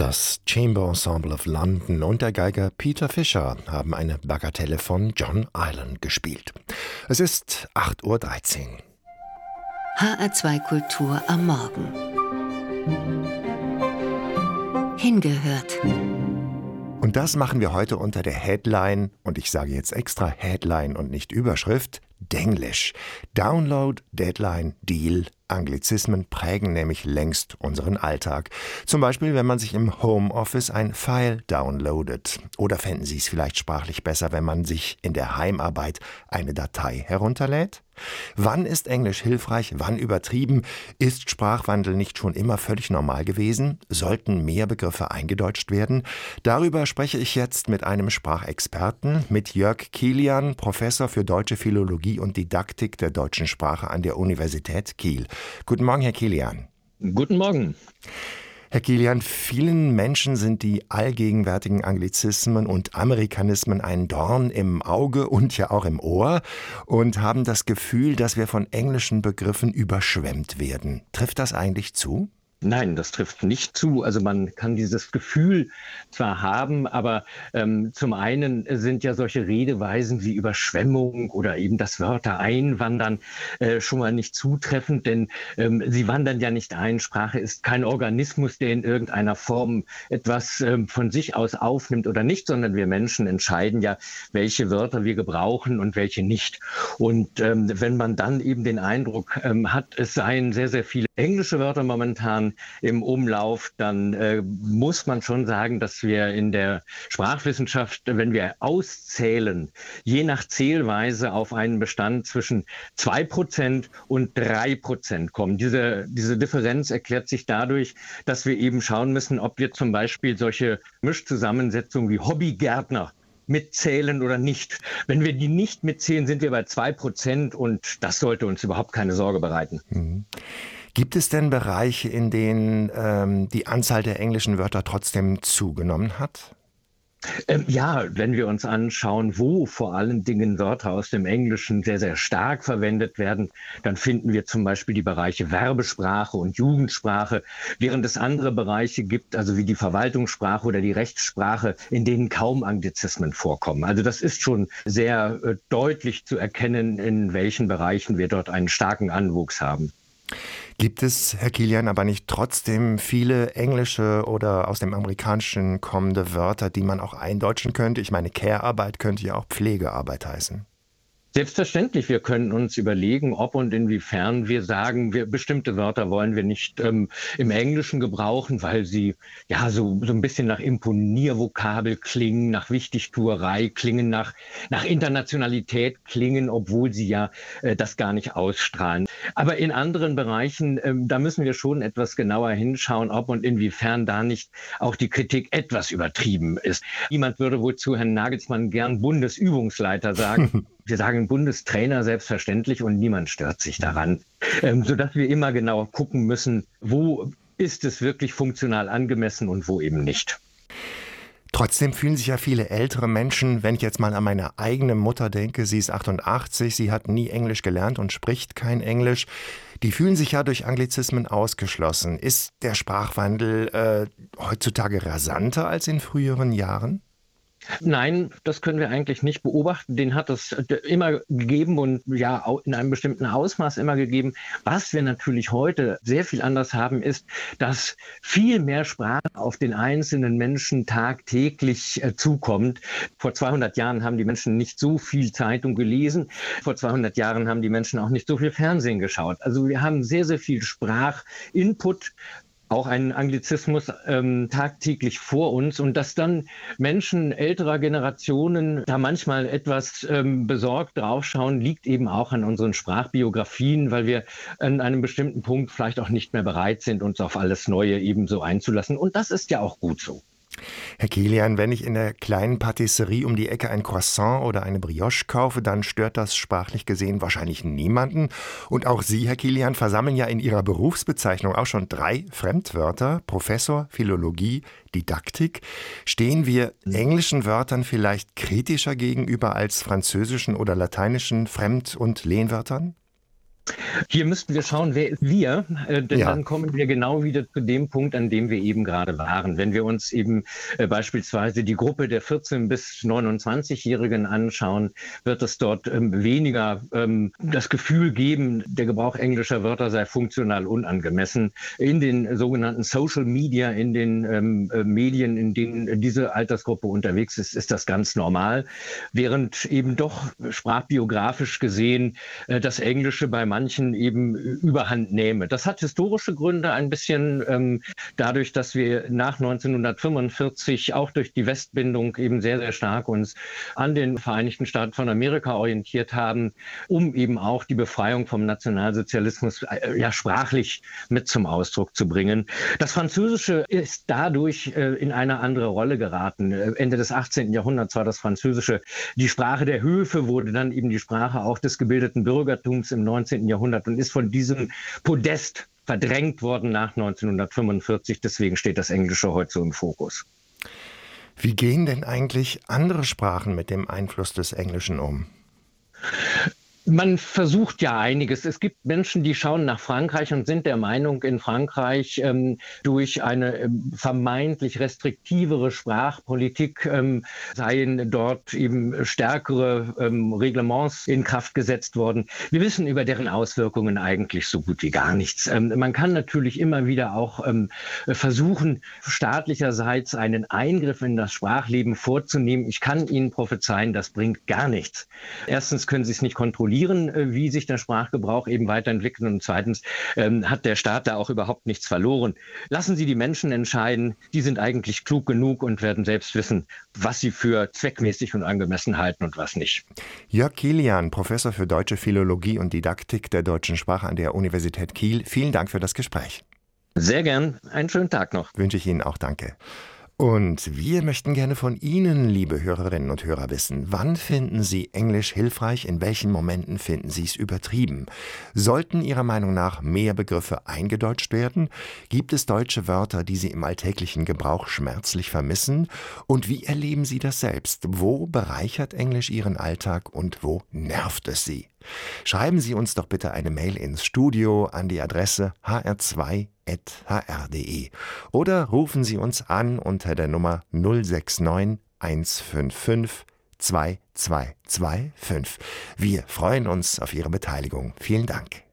Das Chamber Ensemble of London und der Geiger Peter Fisher haben eine Bagatelle von John Ireland gespielt. Es ist 8:13 Uhr. HR2 Kultur am Morgen. Hingehört. Und das machen wir heute unter der Headline, und ich sage jetzt extra Headline und nicht Überschrift, Denglisch. Download, Deadline, Deal. Anglizismen prägen nämlich längst unseren Alltag. Zum Beispiel, wenn man sich im Homeoffice ein File downloadet. Oder fänden Sie es vielleicht sprachlich besser, wenn man sich in der Heimarbeit eine Datei herunterlädt? Wann ist Englisch hilfreich, wann übertrieben? Ist Sprachwandel nicht schon immer völlig normal gewesen? Sollten mehr Begriffe eingedeutscht werden? Darüber spreche ich jetzt mit einem Sprachexperten, mit Jörg Kilian, Professor für Deutsche Philologie und Didaktik der deutschen Sprache an der Universität Kiel. Guten Morgen, Herr Kilian. Guten Morgen. Herr Kilian, vielen Menschen sind die allgegenwärtigen Anglizismen und Amerikanismen ein Dorn im Auge und ja auch im Ohr und haben das Gefühl, dass wir von englischen Begriffen überschwemmt werden. Trifft das eigentlich zu? Nein, das trifft nicht zu. Also man kann dieses Gefühl zwar haben, aber zum einen sind ja solche Redeweisen wie Überschwemmung oder eben das Wörter einwandern schon mal nicht zutreffend, denn sie wandern ja nicht ein. Sprache ist kein Organismus, der in irgendeiner Form etwas von sich aus aufnimmt oder nicht, sondern wir Menschen entscheiden ja, welche Wörter wir gebrauchen und welche nicht. Und wenn man dann eben den Eindruck hat, es seien sehr, sehr viele englische Wörter momentan im Umlauf, dann muss man schon sagen, dass wir in der Sprachwissenschaft, wenn wir auszählen, je nach Zählweise auf einen Bestand zwischen 2% und 3% kommen. Diese Differenz erklärt sich dadurch, dass wir eben schauen müssen, ob wir zum Beispiel solche Mischzusammensetzungen wie Hobbygärtner mitzählen oder nicht. Wenn wir die nicht mitzählen, sind wir bei 2% und das sollte uns überhaupt keine Sorge bereiten. Mhm. Gibt es denn Bereiche, in denen die Anzahl der englischen Wörter trotzdem zugenommen hat? Ja, wenn wir uns anschauen, wo vor allen Dingen Wörter aus dem Englischen sehr, sehr stark verwendet werden, dann finden wir zum Beispiel die Bereiche Werbesprache und Jugendsprache, während es andere Bereiche gibt, also wie die Verwaltungssprache oder die Rechtssprache, in denen kaum Anglizismen vorkommen. Also das ist schon sehr deutlich zu erkennen, in welchen Bereichen wir dort einen starken Anwuchs haben. Gibt es, Herr Kilian, aber nicht trotzdem viele englische oder aus dem Amerikanischen kommende Wörter, die man auch eindeutschen könnte? Ich meine, Care-Arbeit könnte ja auch Pflegearbeit heißen. Selbstverständlich, wir können uns überlegen, ob und inwiefern wir sagen, bestimmte Wörter wollen wir nicht im Englischen gebrauchen, weil sie ja so ein bisschen nach Imponiervokabel klingen, nach Wichtigtuerei klingen, nach Internationalität klingen, obwohl sie ja das gar nicht ausstrahlen. Aber in anderen Bereichen, da müssen wir schon etwas genauer hinschauen, ob und inwiefern da nicht auch die Kritik etwas übertrieben ist. Niemand würde wohl zu Herrn Nagelsmann gern Bundesübungsleiter sagen. Wir sagen Bundestrainer selbstverständlich und niemand stört sich daran, sodass wir immer genau gucken müssen, wo ist es wirklich funktional angemessen und wo eben nicht. Trotzdem fühlen sich ja viele ältere Menschen, wenn ich jetzt mal an meine eigene Mutter denke, sie ist 88, sie hat nie Englisch gelernt und spricht kein Englisch, die fühlen sich ja durch Anglizismen ausgeschlossen. Ist der Sprachwandel heutzutage rasanter als in früheren Jahren? Nein, das können wir eigentlich nicht beobachten. Den hat es immer gegeben und ja auch in einem bestimmten Ausmaß immer gegeben. Was wir natürlich heute sehr viel anders haben, ist, dass viel mehr Sprache auf den einzelnen Menschen tagtäglich zukommt. Vor 200 Jahren haben die Menschen nicht so viel Zeitung gelesen. Vor 200 Jahren haben die Menschen auch nicht so viel Fernsehen geschaut. Also wir haben sehr, sehr viel Sprachinput, auch einen Anglizismus tagtäglich vor uns und dass dann Menschen älterer Generationen da manchmal etwas besorgt draufschauen, liegt eben auch an unseren Sprachbiografien, weil wir an einem bestimmten Punkt vielleicht auch nicht mehr bereit sind, uns auf alles Neue ebenso einzulassen. Und das ist ja auch gut so. Herr Kilian, wenn ich in der kleinen Patisserie um die Ecke ein Croissant oder eine Brioche kaufe, dann stört das sprachlich gesehen wahrscheinlich niemanden. Und auch Sie, Herr Kilian, versammeln ja in Ihrer Berufsbezeichnung auch schon 3 Fremdwörter, Professor, Philologie, Didaktik. Stehen wir englischen Wörtern vielleicht kritischer gegenüber als französischen oder lateinischen Fremd- und Lehnwörtern? Hier müssten wir schauen, wer ist wir, denn Ja. dann kommen wir genau wieder zu dem Punkt, an dem wir eben gerade waren. Wenn wir uns eben beispielsweise die Gruppe der 14- bis 29-Jährigen anschauen, wird es dort weniger das Gefühl geben, der Gebrauch englischer Wörter sei funktional unangemessen. In den sogenannten Social Media, in den Medien, in denen diese Altersgruppe unterwegs ist, ist das ganz normal. Während eben doch sprachbiografisch gesehen das Englische bei manchen eben überhand nehme. Das hat historische Gründe, ein bisschen dadurch, dass wir nach 1945 auch durch die Westbindung eben sehr, sehr stark uns an den Vereinigten Staaten von Amerika orientiert haben, um eben auch die Befreiung vom Nationalsozialismus ja sprachlich mit zum Ausdruck zu bringen. Das Französische ist dadurch in eine andere Rolle geraten. Ende des 18. Jahrhunderts war das Französische die Sprache der Höfe, wurde dann eben die Sprache auch des gebildeten Bürgertums im 19. Jahrhundert und ist von diesem Podest verdrängt worden nach 1945. Deswegen steht das Englische heute so im Fokus. Wie gehen denn eigentlich andere Sprachen mit dem Einfluss des Englischen um? Man versucht ja einiges. Es gibt Menschen, die schauen nach Frankreich und sind der Meinung, in Frankreich durch eine vermeintlich restriktivere Sprachpolitik seien dort eben stärkere Reglements in Kraft gesetzt worden. Wir wissen über deren Auswirkungen eigentlich so gut wie gar nichts. Man kann natürlich immer wieder auch versuchen, staatlicherseits einen Eingriff in das Sprachleben vorzunehmen. Ich kann Ihnen prophezeien, das bringt gar nichts. Erstens können Sie es nicht kontrollieren, wie sich der Sprachgebrauch eben weiterentwickelt. Und zweitens hat der Staat da auch überhaupt nichts verloren. Lassen Sie die Menschen entscheiden. Die sind eigentlich klug genug und werden selbst wissen, was sie für zweckmäßig und angemessen halten und was nicht. Jörg Kilian, Professor für Deutsche Philologie und Didaktik der deutschen Sprache an der Universität Kiel. Vielen Dank für das Gespräch. Sehr gern. Einen schönen Tag noch. Wünsche ich Ihnen auch, danke. Und wir möchten gerne von Ihnen, liebe Hörerinnen und Hörer, wissen, wann finden Sie Englisch hilfreich, in welchen Momenten finden Sie es übertrieben? Sollten Ihrer Meinung nach mehr Begriffe eingedeutscht werden? Gibt es deutsche Wörter, die Sie im alltäglichen Gebrauch schmerzlich vermissen? Und wie erleben Sie das selbst? Wo bereichert Englisch Ihren Alltag und wo nervt es Sie? Schreiben Sie uns doch bitte eine Mail ins Studio an die Adresse hr2@hr.de oder rufen Sie uns an unter der Nummer 069 155 2225. Wir freuen uns auf Ihre Beteiligung. Vielen Dank.